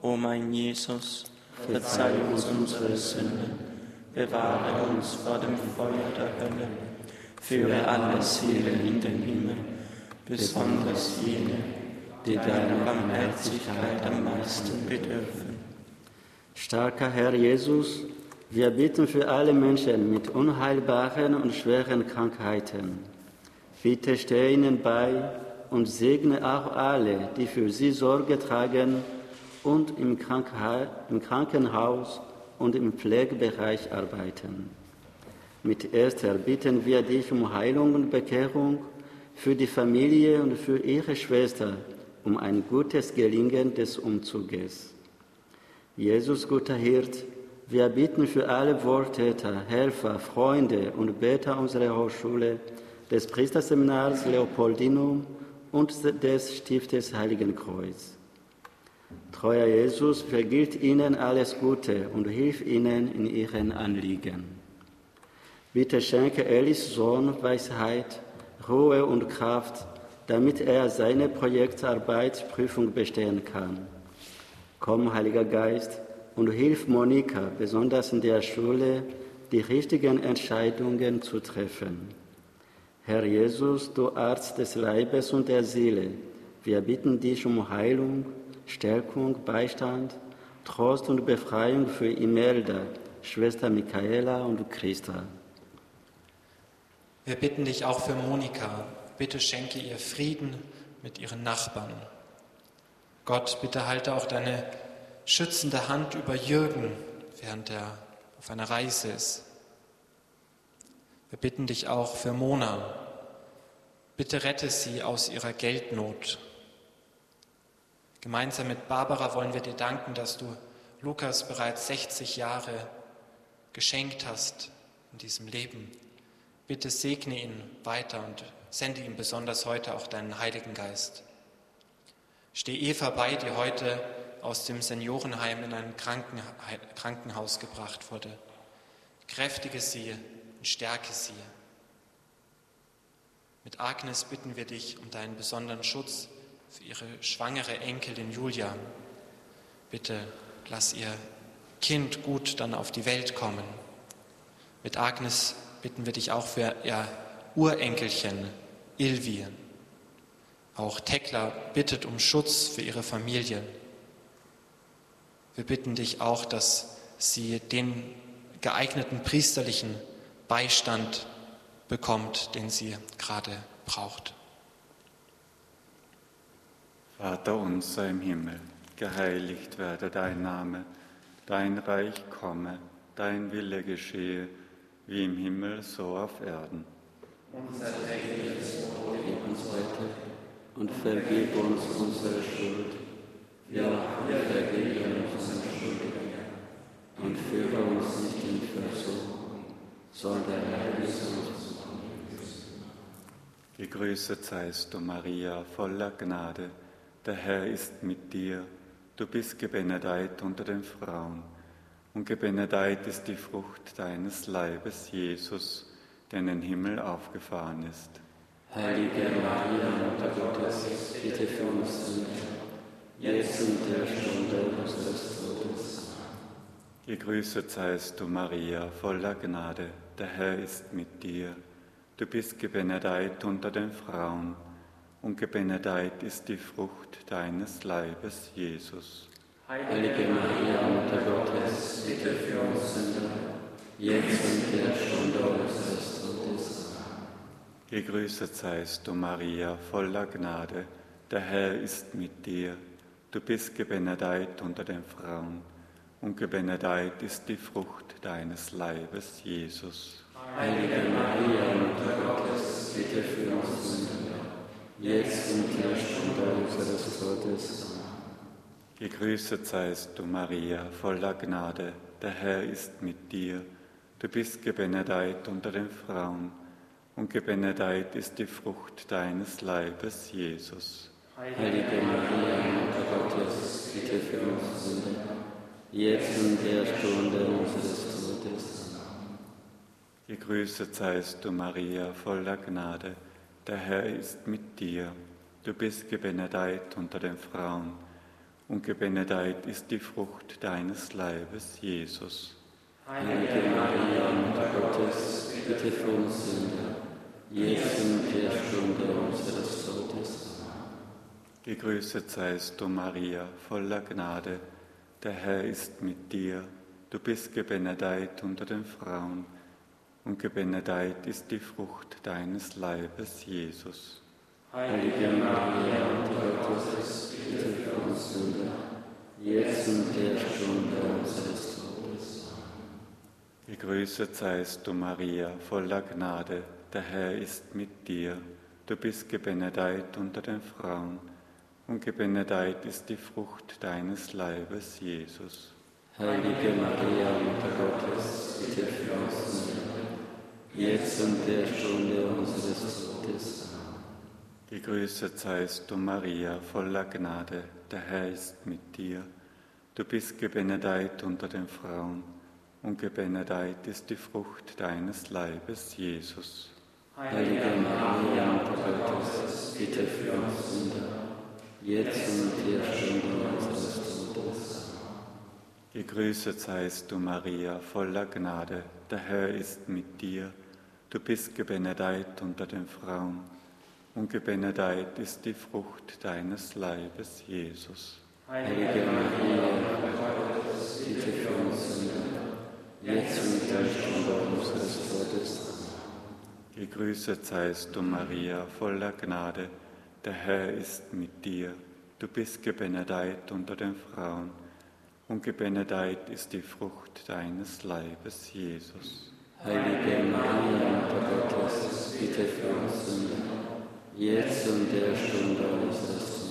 O mein Jesus, verzeih uns unsere Sünden, bewahre uns vor dem Feuer der Hölle, führe alle Seelen in den Himmel, besonders jene, die deiner Barmherzigkeit am meisten bedürfen. Starker Herr Jesus, wir bitten für alle Menschen mit unheilbaren und schweren Krankheiten. Bitte steh ihnen bei und segne auch alle, die für sie Sorge tragen und im Krankenhaus und im Pflegebereich arbeiten. Mit Esther bitten wir dich um Heilung und Bekehrung für die Familie und für ihre Schwester, um ein gutes Gelingen des Umzuges. Jesus, guter Hirt, wir bitten für alle Wohltäter, Helfer, Freunde und Beter unserer Hochschule, des Priesterseminars Leopoldinum und des Stiftes Heiligen Kreuz. Treuer Jesus, vergilt ihnen alles Gute und hilf ihnen in ihren Anliegen. Bitte schenke Elis Sohn Weisheit, Ruhe und Kraft, damit er seine Projektarbeitsprüfung bestehen kann. Komm, Heiliger Geist, und hilf Monika, besonders in der Schule, die richtigen Entscheidungen zu treffen. Herr Jesus, du Arzt des Leibes und der Seele, wir bitten dich um Heilung, Stärkung, Beistand, Trost und Befreiung für Imelda, Schwester Michaela und Christa. Wir bitten dich auch für Monika. Bitte schenke ihr Frieden mit ihren Nachbarn. Gott, bitte halte auch deine schützende Hand über Jürgen, während er auf einer Reise ist. Wir bitten dich auch für Mona. Bitte rette sie aus ihrer Geldnot. Gemeinsam mit Barbara wollen wir dir danken, dass du Lukas bereits 60 Jahre geschenkt hast in diesem Leben. Bitte segne ihn weiter und sende ihm besonders heute auch deinen Heiligen Geist. Steh Eva bei, die heute aus dem Seniorenheim in ein Krankenhaus gebracht wurde. Kräftige sie und stärke sie. Mit Agnes bitten wir dich um deinen besonderen Schutz für ihre schwangere Enkelin Julia. Bitte lass ihr Kind gut dann auf die Welt kommen. Mit Agnes bitten wir dich auch für ihr Urenkelchen Ilvi. Auch Tekla bittet um Schutz für ihre Familie. Wir bitten dich auch, dass sie den geeigneten priesterlichen Beistand bekommt, den sie gerade braucht. Vater unser im Himmel, geheiligt werde dein Name, dein Reich komme, dein Wille geschehe, wie im Himmel, so auf Erden. Unser tägliches Brot gib uns heute und vergib uns unsere Schuld, wie auch wir vergeben unseren Schuldigen. Und führe uns nicht in Versuchung, sondern erlöse uns von dem Bösen. Gegrüßet seist du, Maria, voller Gnade. Der Herr ist mit dir. Du bist gebenedeit unter den Frauen. Und gebenedeit ist die Frucht deines Leibes, Jesus, der in den Himmel aufgefahren ist. Heilige Maria, Mutter Gottes, bitte für uns Sünder, jetzt und der Stunde unseres Todes. Gegrüßet seist du, Maria, voller Gnade. Der Herr ist mit dir. Du bist gebenedeit unter den Frauen. Und gebenedeit ist die Frucht deines Leibes, Jesus. Heilige Maria, Mutter Gottes, bitte für uns Sünder, jetzt und der Stunde unseres Todes. Gegrüßet seist du, Maria, voller Gnade. Der Herr ist mit dir. Du bist gebenedeit unter den Frauen. Und gebenedeit ist die Frucht deines Leibes, Jesus. Heilige Maria, Mutter Gottes, bitte für uns Sünder, jetzt und der Stunde unseres Todes. Gegrüßet seist du, Maria, voller Gnade. Der Herr ist mit dir. Du bist gebenedeit unter den Frauen. Und gebenedeit ist die Frucht deines Leibes, Jesus. Heilige Maria, Mutter Gottes, bitte für uns Sünder, jetzt und der Stunde unseres Todes. Gegrüßet seist du, Maria, voller Gnade. Der Herr ist mit dir. Du bist gebenedeit unter den Frauen. und gebenedeit ist die Frucht deines Leibes, Jesus. Heilige Maria, Mutter Gottes, bitte für uns Sünder, jetzt und der Stunde unseres Todes. Gegrüßet seist du, Maria, voller Gnade. Der Herr ist mit dir. Du bist gebenedeit unter den Frauen, und gebenedeit ist die Frucht deines Leibes, Jesus. Heilige Maria, Mutter Gottes, bitte für uns Sünder, jetzt und der Stunde unseres Todes. Gegrüßet seist du, Maria, voller Gnade. Der Herr ist mit dir. Du bist gebenedeit unter den Frauen, und gebenedeit ist die Frucht deines Leibes, Jesus. Heilige Maria, Mutter Gottes, bitte für uns Sünder, jetzt und der Stunde unseres Todes. Gegrüßet seist du, Maria, voller Gnade. Der Herr ist mit dir. Du bist gebenedeit unter den Frauen, und gebenedeit ist die Frucht deines Leibes, Jesus. Heilige Maria, Mutter Gottes, bitte für uns Sünder, jetzt und der Stunde unseres Todes. Gegrüßet seist du, Maria, voller Gnade. Der Herr ist mit dir. Du bist gebenedeit unter den Frauen, und gebenedeit ist die Frucht deines Leibes, Jesus. Heilige Maria, Mutter Gottes, bitte für uns Sünder, jetzt und der Stunde unseres Todes. Gegrüßet seist du, Maria, voller Gnade. Der Herr ist mit dir. Du bist gebenedeit unter den Frauen, und gebenedeit ist die Frucht deines Leibes, Jesus. Heilige Maria, Mutter Gottes, bitte für uns Sünder, jetzt und der Stunde unseres Todes.